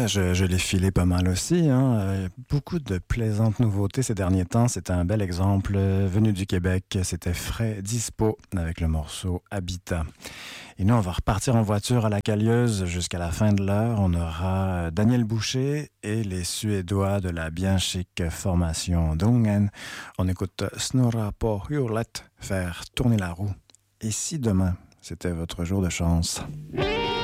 je l'ai filé pas mal aussi. Hein. Beaucoup de plaisantes nouveautés ces derniers temps. C'est un bel exemple venu du Québec. C'était Frais Dispo avec le morceau Habitat. Et nous, on va repartir en voiture à la Callieuse jusqu'à la fin de l'heure. On aura Daniel Boucher et les Suédois de la bien chic formation Dungen. On écoute Snurra på hjulet faire tourner la roue. Et si demain, c'était votre jour de chance?